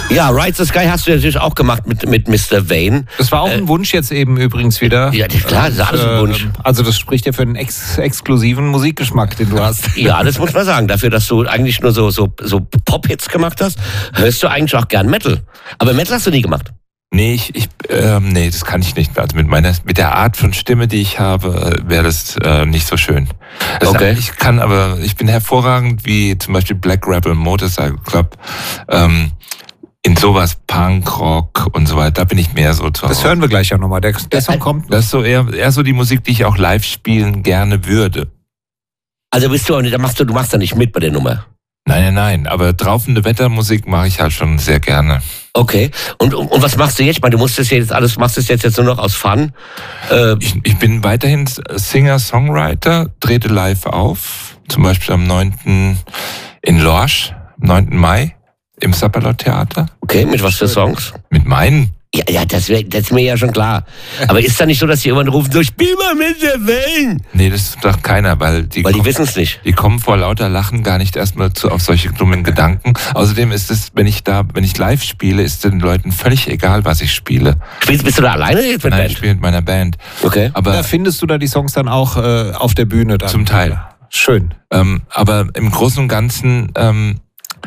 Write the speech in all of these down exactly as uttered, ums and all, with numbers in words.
Ja, Ride the Sky hast du natürlich auch gemacht mit, mit Mister Vane. Das war auch ein Wunsch jetzt eben übrigens wieder. Ja, klar, das ist alles ein Wunsch. Also das spricht ja für einen ex exklusiven Musikgeschmack, den du hast. Ja, das muss man sagen. Dafür, dass du eigentlich nur so, so, so Pop-Hits gemacht hast, hörst du eigentlich auch gern Metal. Aber Metal hast du nie gemacht. Nee, ich, ich ähm, nee, das kann ich nicht. Also mit meiner, mit der Art von Stimme, die ich habe, wäre das äh, nicht so schön. Also okay. Ich kann aber, ich bin hervorragend, wie zum Beispiel Black Rebel Motorcycle Club, ähm, in sowas Punk, Rock und so weiter, da bin ich mehr so zu Hause. Das hören wir gleich ja nochmal. Der, der Song kommt. Das ist so eher, eher so die Musik, die ich auch live spielen gerne würde. Also bist du auch nicht, da machst du, du machst da nicht mit bei der Nummer. Nein, nein, nein. Aber draufende Wettermusik mache ich halt schon sehr gerne. Okay. Und, und, und was machst du jetzt? Ich meine, du musst das jetzt alles, machst das jetzt, jetzt nur noch aus Fun. Äh, ich, ich bin weiterhin Singer-Songwriter, trete live auf. Zum Beispiel am neunten in Lorsch, am neunten Mai im Sapperlot-Theater. Okay, mit was für Songs? Mit meinen. Ja, ja, das, wär, das ist mir ja schon klar. Aber ist da nicht so, dass die irgendwann rufen, so, spiel mal mit der Wellen? Nee, das sagt keiner, weil die, weil die wissen es nicht. Die kommen vor lauter Lachen gar nicht erstmal zu, auf solche dummen Gedanken. Außerdem ist es, wenn ich da, wenn ich live spiele, ist den Leuten völlig egal, was ich spiele. Spielst, bist du da alleine jetzt mit Nein, Band? ich spiele mit meiner Band. Okay. Aber da findest du da die Songs dann auch äh, auf der Bühne dann? Zum Teil. Schön. Ähm, aber im Großen und Ganzen, ähm,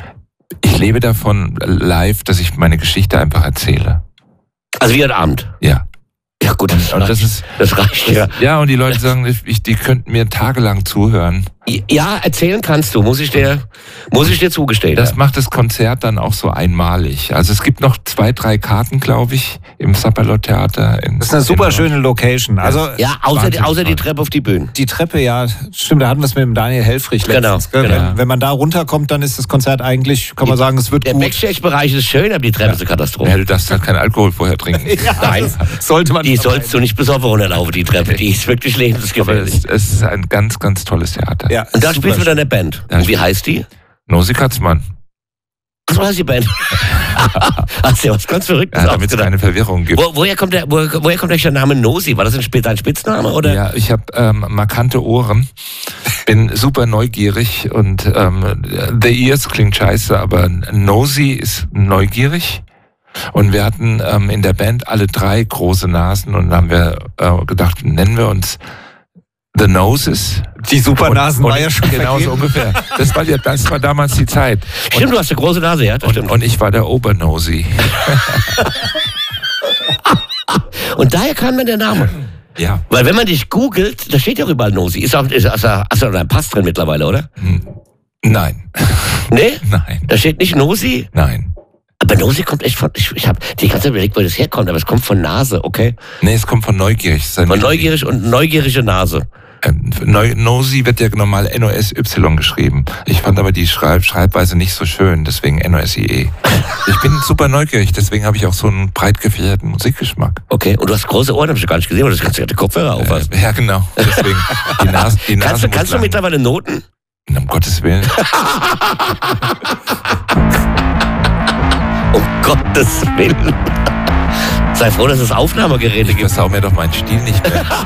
ich lebe davon live, dass ich meine Geschichte einfach erzähle. Also wie ein Abend? Ja. Ja gut, das, und reicht, das, ist, das reicht ja. Ja, und die Leute sagen, ich, die könnten mir tagelang zuhören. Ja, erzählen kannst du, muss ich dir, muss ich dir zugestehen. Das ja. macht das Konzert dann auch so einmalig. Also es gibt noch zwei, drei Karten, glaube ich, im Sapperlot-Theater. Das ist eine super schöne Location. Also ja, außer, die, außer die Treppe auf die Bühne. Die Treppe, ja, stimmt, da hatten wir es mit dem Daniel Helfrich letztens. Genau, genau. Wenn, wenn man da runterkommt, dann ist das Konzert eigentlich, kann man sagen, es wird Der gut. Der Backstage-Bereich ist schön, aber die Treppe ja. ist eine Katastrophe. Ja, du darfst halt keinen Alkohol vorher trinken. Ja, nein, sollte man. Die sollst du nicht besoffen runterlaufen, die Treppe. Die ist wirklich lebensgefährlich. Aber es, es ist ein ganz, ganz tolles Theater. Ja, und da spielst du mit deiner Band. Ja, und wie heißt die? Nosi Katzmann. So heißt die Band. Hast du ja was ganz Verrücktes ja, damit es keine Verwirrung gibt. Wo, woher kommt der, wo, woher kommt der Name Nosi? War das ein Spitz, dein Spitzname? Oder? Ja, ich habe ähm, markante Ohren, bin super neugierig und ähm, The Ears klingt scheiße, aber Nosi ist neugierig. Und wir hatten ähm, in der Band alle drei große Nasen und dann haben wir äh, gedacht, nennen wir uns The Noses. Die Supernasen und, war ja schon genau so ungefähr. Das war, das war damals die Zeit. Stimmt, und, du hast eine große Nase, ja? Das und, stimmt. und ich war der Obernosi. Und daher kam dann der Name. Ja. Weil wenn man dich googelt, da steht ja auch überall Nosi. Ist auch, ist, ist, hast du noch einen Pass drin mittlerweile, oder? Nein. Nee? Nein. Da steht nicht Nosi? Nein. Aber Nosi kommt echt von, ich, ich habe die ganze Zeit überlegt, wo das herkommt, aber es kommt von Nase, okay? Nee, es kommt von neugierig. Von neugierig und neugierige Nase. Ähm, Nosi wird ja normal N O S Y geschrieben. Ich fand aber die Schreib Schreibweise nicht so schön, deswegen N O S I E. Ich bin super neugierig, deswegen habe ich auch so einen breit gefächerten Musikgeschmack. Okay, und du hast große Ohren, habe ich gar nicht gesehen, weil du kannst ja die Kopfhörer aufpassen. Äh, ja, genau. Deswegen die Nase, die Nase Kannst du, kannst du mittlerweile Noten? Um Gottes Willen. Um Gottes Willen. Sei froh, dass es Aufnahmegeräte Ich gibt. versau mir doch meinen Stil nicht mehr.